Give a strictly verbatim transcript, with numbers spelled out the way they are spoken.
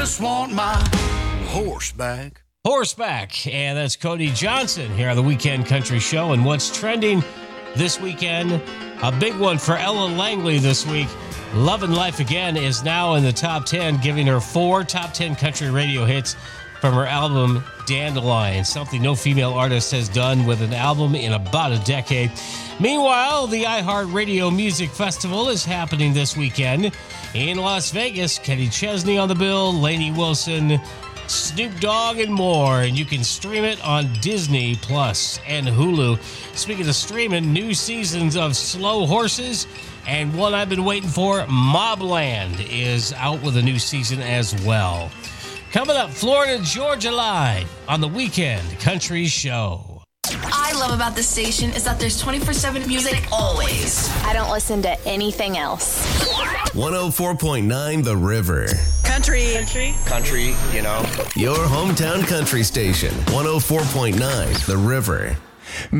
Just want my horseback. Horseback, and that's Cody Johnson here on the Weekend Country Show. And what's trending this weekend? A big one for Ella Langley this week. Lovin' Life Again is now in the top ten, giving her four top ten country radio hits from her album Dandelion, something no female artist has done with an album in about a decade. Meanwhile, the iHeartRadio Music Festival is happening this weekend in Las Vegas. Kenny Chesney on the bill, Lainey Wilson, Snoop Dogg, and more. And you can stream it on Disney Plus and Hulu. Speaking of streaming, new seasons of Slow Horses and one I've been waiting for, Mobland, is out with a new season as well. Coming up, Florida Georgia Live on the Weekend Country Show. I love about this station is that there's twenty-four seven music always. I don't listen to anything else. one oh four point nine The River. Country. Country. Country, you know. Your hometown country station. one oh four point nine The River.